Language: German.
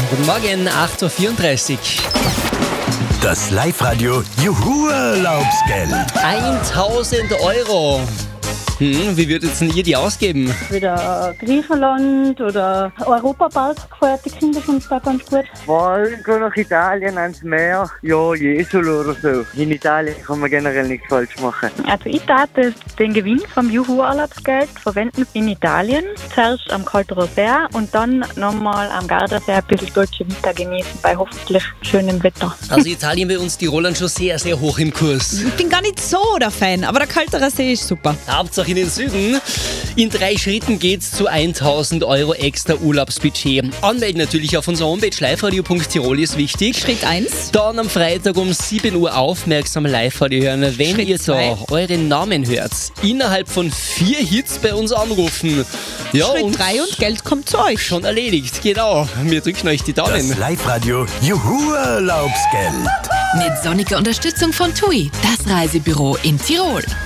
Guten Morgen, 8.34 Uhr. Das Live-Radio Juhu-Urlaubsgeld. 1.000 Euro. Wie würdet ihr die ausgeben? Wieder Griechenland oder Europapark gefeiert die Kinder von uns da ganz gut. Irgendwo nach Italien ans Meer. Ja, Jesolo oder so. In Italien kann man generell nichts falsch machen. Also ich darf den Gewinn vom Juhu-Urlaubsgeld verwenden in Italien. Zuerst am Kalterer See und dann nochmal am Gardasee ein bisschen Dolce Vita genießen bei hoffentlich schönem Wetter. Also Italien bei uns, die rollen schon sehr, sehr hoch im Kurs. Ich bin gar nicht so der Fan, aber der Kalterer See ist super. Hauptsache in den Süden. In 3 Schritten geht's zu 1.000 Euro extra Urlaubsbudget. Anmelden natürlich auf unserer Homepage liveradio.tirol ist wichtig. Schritt 1. Dann am Freitag um 7 Uhr aufmerksam Live-Radio hören. Wenn Schritt ihr da 2. euren Namen hört, innerhalb von 4 Hits bei uns anrufen. Ja, Schritt 3 und Geld kommt zu euch. schon erledigt, genau. Wir drücken euch die Daumen. Das Live-Radio Juhu-Urlaubsgeld. Mit sonniger Unterstützung von TUI, das Reisebüro in Tirol.